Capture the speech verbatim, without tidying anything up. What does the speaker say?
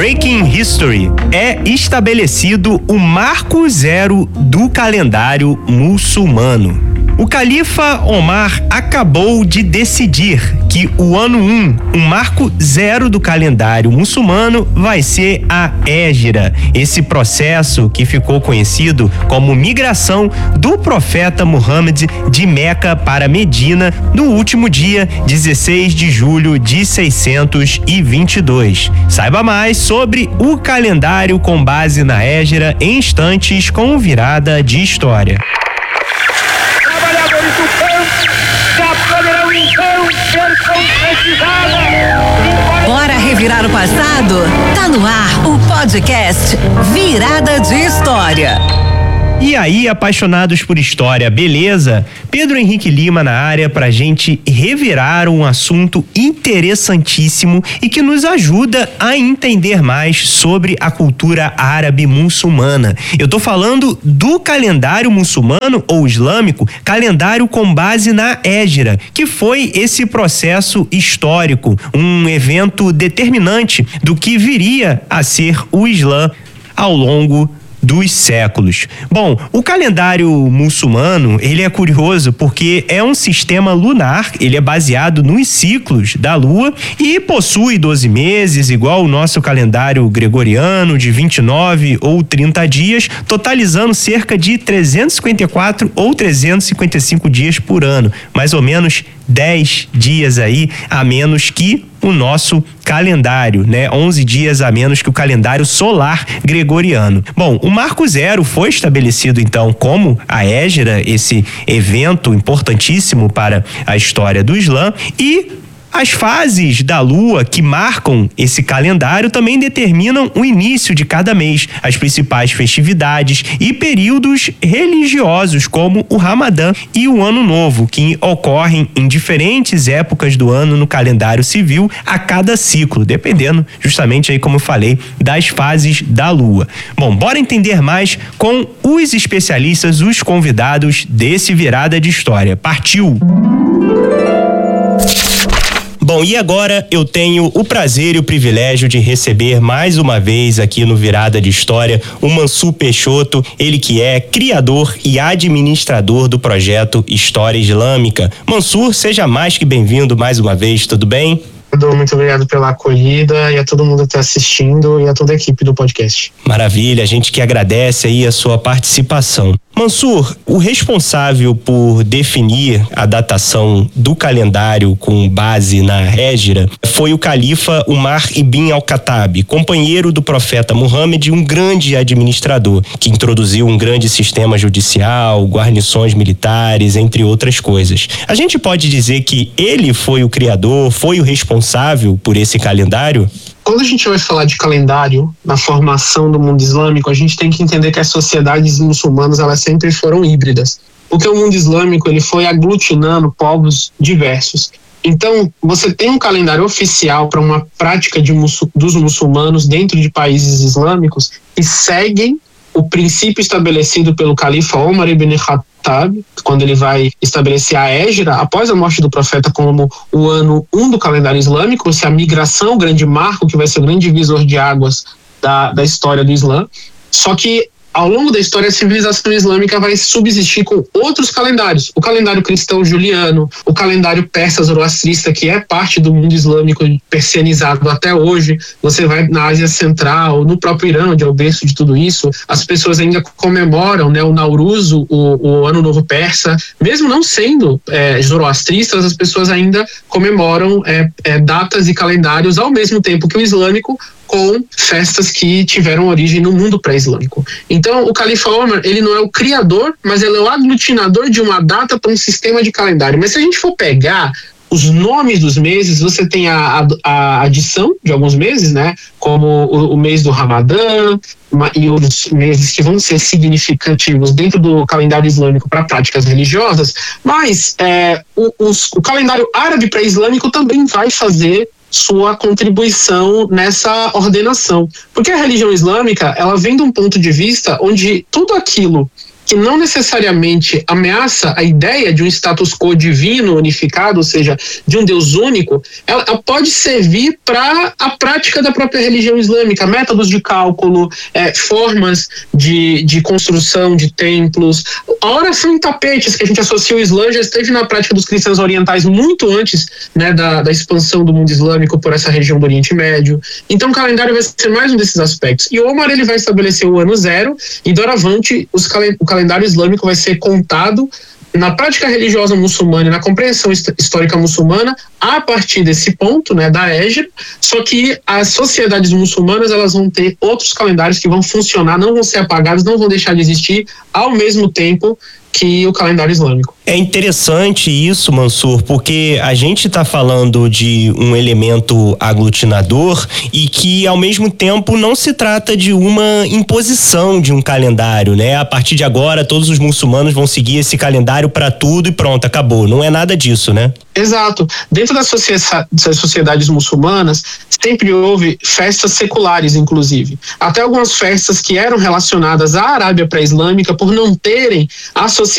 Breaking History. É estabelecido o marco zero do calendário muçulmano. O califa Omar acabou de decidir que o ano um, um marco zero do calendário muçulmano, vai ser a Hégira. Esse processo que ficou conhecido como migração do profeta Muhammad de Meca para Medina no último dia dezesseis de julho de seiscentos e vinte e dois. Saiba mais sobre o calendário com base na Hégira em instantes com Virada de História. Bora revirar o passado? Tá no ar o podcast Virada de História. E aí, apaixonados por história, beleza? Pedro Henrique Lima na área pra gente revirar um assunto interessantíssimo e que nos ajuda a entender mais sobre a cultura árabe muçulmana. Eu tô falando do calendário muçulmano ou islâmico, calendário com base na Hégira, que foi esse processo histórico, um evento determinante do que viria a ser o Islã ao longo dos séculos. Bom, o calendário muçulmano, ele é curioso porque é um sistema lunar, ele é baseado nos ciclos da lua e possui doze meses, igual o nosso calendário gregoriano de vinte e nove ou trinta dias, totalizando cerca de trezentos e cinquenta e quatro ou trezentos e cinquenta e cinco dias por ano, mais ou menos dez dias aí a menos que o nosso calendário, né? onze dias a menos que o calendário solar gregoriano. Bom, o marco zero foi estabelecido então como a Hégira, esse evento importantíssimo para a história do Islã, e as fases da lua que marcam esse calendário também determinam o início de cada mês, as principais festividades e períodos religiosos como o Ramadã e o Ano Novo, que ocorrem em diferentes épocas do ano no calendário civil a cada ciclo, dependendo justamente aí, como eu falei, das fases da lua. Bom, bora entender mais com os especialistas, os convidados desse Virada de História. Partiu! Bom, e agora eu tenho o prazer e o privilégio de receber mais uma vez aqui no Virada de História o Mansur Peixoto, ele que é criador e administrador do projeto História Islâmica. Mansur, seja mais que bem-vindo mais uma vez, tudo bem? Muito obrigado pela acolhida e a todo mundo que está assistindo e a toda a equipe do podcast. Maravilha, a gente que agradece aí a sua participação. Mansur, o responsável por definir a datação do calendário com base na Hégira foi o califa Umar ibn al-Khattab, companheiro do profeta Muhammad e um grande administrador, que introduziu um grande sistema judicial, guarnições militares, entre outras coisas. A gente pode dizer que ele foi o criador, foi o responsável por esse calendário? Quando a gente vai falar de calendário na formação do mundo islâmico, a gente tem que entender que as sociedades muçulmanas, elas sempre foram híbridas. Porque o mundo islâmico, ele foi aglutinando povos diversos. Então, você tem um calendário oficial para uma prática de muçul- dos muçulmanos dentro de países islâmicos que seguem o princípio estabelecido pelo califa Omar ibn Khattab, quando ele vai estabelecer a Hégira, após a morte do profeta, como o ano um do calendário islâmico, se a migração, o grande marco, que vai ser o grande divisor de águas da, da história do Islã. Só que, ao longo da história, a civilização islâmica vai subsistir com outros calendários. O calendário cristão juliano, o calendário persa zoroastrista, que é parte do mundo islâmico persianizado até hoje. Você vai na Ásia Central, no próprio Irã, onde é o berço de tudo isso, as pessoas ainda comemoram, né, o Nauruz, o, o Ano Novo Persa. Mesmo não sendo é, zoroastristas, as pessoas ainda comemoram é, é, datas e calendários ao mesmo tempo que o islâmico, com festas que tiveram origem no mundo pré-islâmico. Então, o califa Omar, ele não é o criador, mas ele é o aglutinador de uma data para um sistema de calendário. Mas se a gente for pegar os nomes dos meses, você tem a, a, a adição de alguns meses, né? Como o, o mês do Ramadã uma, e os meses que vão ser significativos dentro do calendário islâmico para práticas religiosas, mas é, o, os, o calendário árabe pré-islâmico também vai fazer sua contribuição nessa ordenação. Porque a religião islâmica, ela vem de um ponto de vista onde tudo aquilo que não necessariamente ameaça a ideia de um status quo divino unificado, ou seja, de um Deus único, ela, ela pode servir para a prática da própria religião islâmica, métodos de cálculo, é, formas de, de construção de templos. A oração em tapetes, que a gente associa o Islã, já esteve na prática dos cristãos orientais muito antes, né, da, da expansão do mundo islâmico por essa região do Oriente Médio. Então o calendário vai ser mais um desses aspectos. E Omar, ele vai estabelecer o ano zero, e doravante os calen- o calendário islâmico vai ser contado na prática religiosa muçulmana e na compreensão histórica muçulmana a partir desse ponto, né, da Hégira, só que as sociedades muçulmanas, elas vão ter outros calendários que vão funcionar, não vão ser apagados, não vão deixar de existir ao mesmo tempo que o calendário islâmico. É interessante isso, Mansur, porque a gente está falando de um elemento aglutinador e que, ao mesmo tempo, não se trata de uma imposição de um calendário, né? A partir de agora, todos os muçulmanos vão seguir esse calendário para tudo e pronto, acabou. Não é nada disso, né? Exato. Dentro das sociedades muçulmanas, sempre houve festas seculares, inclusive. Até algumas festas que eram relacionadas à Arábia pré-islâmica, por não terem associação